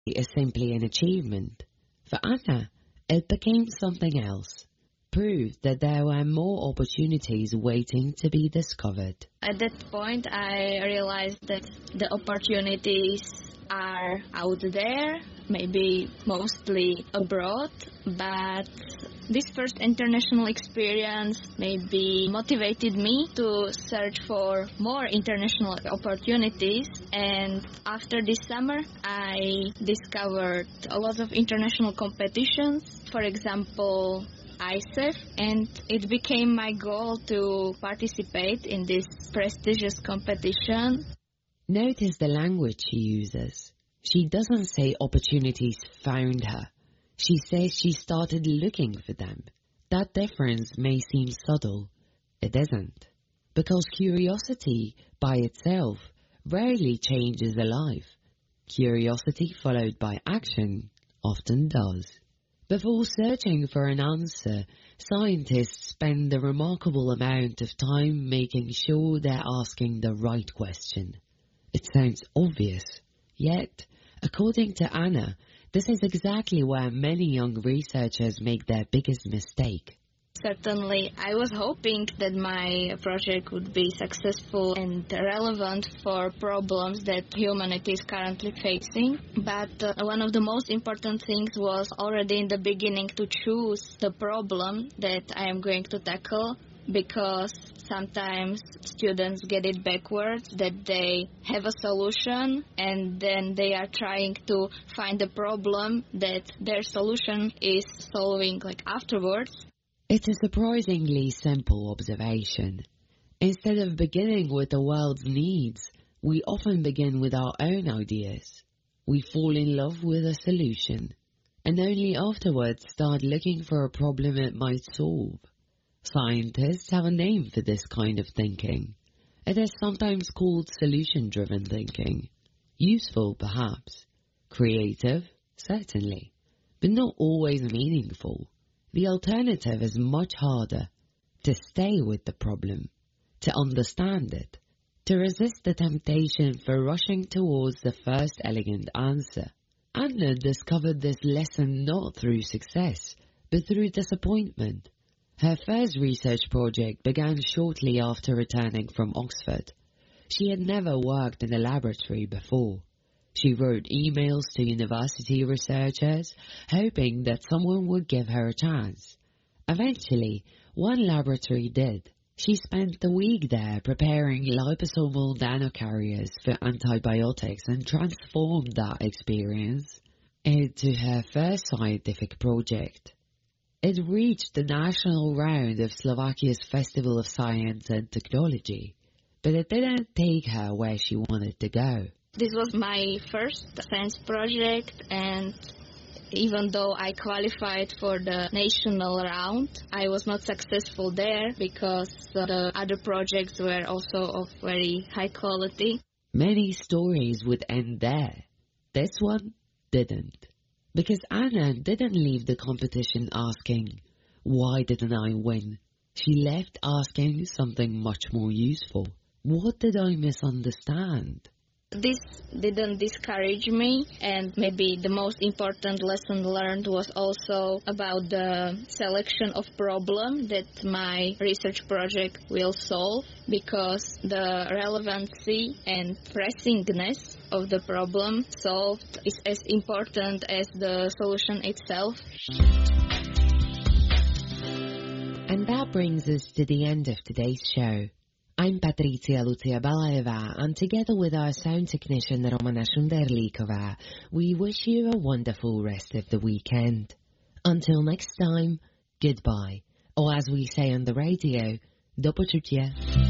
is simply an achievement. For Anna, it became something else. Proof that there were more opportunities waiting to be discovered. At that point, I realized that the opportunities are out there, maybe mostly abroad, but this first international experience maybe motivated me to search for more international opportunities, and after this summer I discovered a lot of international competitions, for example ISEF, and it became my goal to participate in this prestigious competition. Notice the language she uses. She doesn't say opportunities found her. She says she started looking for them. That difference may seem subtle. It isn't. Because curiosity by itself rarely changes a life. Curiosity followed by action often does. Before searching for an answer, scientists spend a remarkable amount of time making sure they're asking the right question. It sounds obvious, yet, according to Anna, this is exactly where many young researchers make their biggest mistake. Certainly, I was hoping that my project would be successful and relevant for problems that humanity is currently facing. But one of the most important things was already in the beginning to choose the problem that I am going to tackle, because sometimes students get it backwards, that they have a solution and then they are trying to find a problem that their solution is solving afterwards. It's a surprisingly simple observation. Instead of beginning with the world's needs, we often begin with our own ideas. We fall in love with a solution, and only afterwards start looking for a problem it might solve. Scientists have a name for this kind of thinking. It is sometimes called solution-driven thinking. Useful, perhaps. Creative, certainly, but not always meaningful. The alternative is much harder: to stay with the problem, to understand it, to resist the temptation for rushing towards the first elegant answer. Anna discovered this lesson not through success, but through disappointment. Her first research project began shortly after returning from Oxford. She had never worked in a laboratory before. She wrote emails to university researchers, hoping that someone would give her a chance. Eventually, one laboratory did. She spent the week there preparing liposomal nanocarriers for antibiotics and transformed that experience into her first scientific project. It reached the national round of Slovakia's Festival of Science and Technology, but it didn't take her where she wanted to go. This was my first science project, and even though I qualified for the national round, I was not successful there because the other projects were also of very high quality. Many stories would end there. This one didn't. Because Anna didn't leave the competition asking, "Why didn't I win?" She left asking something much more useful. What did I misunderstand? This didn't discourage me, and maybe the most important lesson learned was also about the selection of problem that my research project will solve, because the relevancy and pressingness of the problem solved is as important as the solution itself. And that brings us to the end of today's show. I'm Patricia Lucia Balaeva, and together with our sound technician Romana Shunderlikova, we wish you a wonderful rest of the weekend. Until next time, goodbye. Or as we say on the radio, do počutia.